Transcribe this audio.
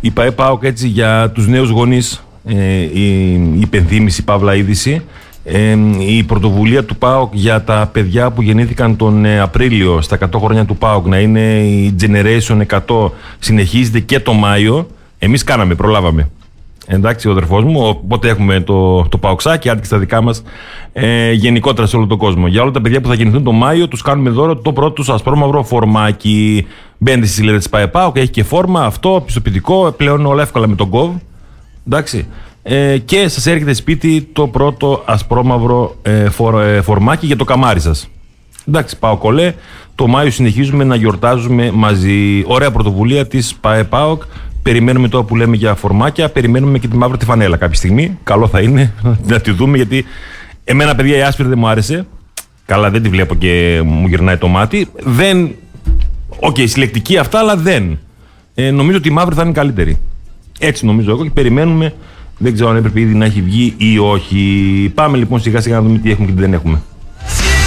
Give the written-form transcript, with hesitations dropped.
η ΠΑΕ-ΠΑΟΚ έτσι για τους νέους γονείς, η υπενθύμηση, παύλα είδηση. Η πρωτοβουλία του ΠΑΟΚ για τα παιδιά που γεννήθηκαν τον Απρίλιο στα 100 χρόνια του ΠΑΟΚ να είναι η Generation 100 συνεχίζεται και το Μάιο. Εμείς κάναμε, προλάβαμε. Εντάξει, ο αδερφός μου, οπότε έχουμε το ΠΑΟΚΣάκι, άντε και στα δικά μας, γενικότερα σε όλο τον κόσμο. Για όλα τα παιδιά που θα γεννηθούν τον Μάιο, τους κάνουμε δώρο το πρώτο τους ασπρόμαυρο φορμάκι. Μπαίνετε στη σελίδα της ΠΑΕ-ΠΑΟΚ, έχει και φόρμα, αυτό, πιστοποιητικό, πλέον όλα εύκολα με τον Gov. Εντάξει. Και σας έρχεται σπίτι το πρώτο ασπρόμαυρο φορμάκι για το καμάρι σας. Εντάξει, πάω κολέ. Το Μάιο συνεχίζουμε να γιορτάζουμε μαζί. Ωραία πρωτοβουλία της ΠΑΕ-ΠΑΟΚ. Περιμένουμε τώρα που λέμε για φορμάκια. Περιμένουμε και τη μαύρη τη φανέλα κάποια στιγμή. Καλό θα είναι να τη δούμε, γιατί εμένα, παιδιά, η άσπρη δεν μου άρεσε. Καλά, δεν τη βλέπω και μου γυρνάει το μάτι. Δεν. Συλλεκτική αυτά, αλλά δεν. Νομίζω ότι η μαύρη θα είναι καλύτερη. Έτσι νομίζω εγώ και περιμένουμε. Δεν ξέρω αν έπρεπε ήδη να έχει βγει ή όχι. Πάμε λοιπόν σιγά σιγά να δούμε τι έχουμε και τι δεν έχουμε.